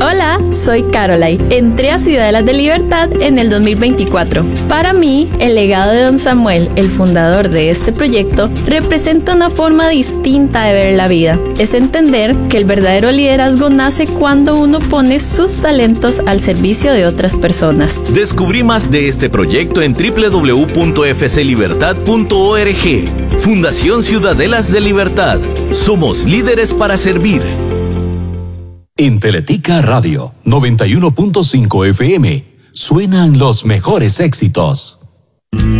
Hola, soy Caroline. Entré a Ciudadelas de Libertad en el 2024. Para mí, el legado de Don Samuel, el fundador de este proyecto, representa una forma distinta de ver la vida. Es entender que el verdadero liderazgo nace cuando uno pone sus talentos al servicio de otras personas. Descubrí más de este proyecto en www.fclibertad.org. Fundación Ciudadelas de Libertad. Somos líderes para servir. En Teletica Radio 91.5 FM suenan los mejores éxitos.